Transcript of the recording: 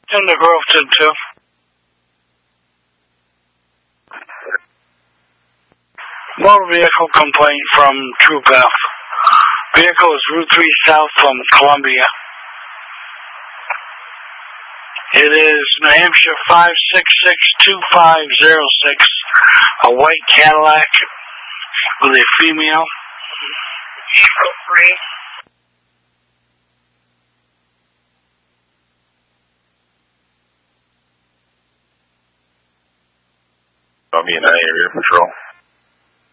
in the Groveton, too. Motor vehicle complaint from True Path. Vehicle is Route 3 south from Columbia. It is New Hampshire 5662506, a white Cadillac with a female. Vehicle 3. Columbia 9 Area Patrol.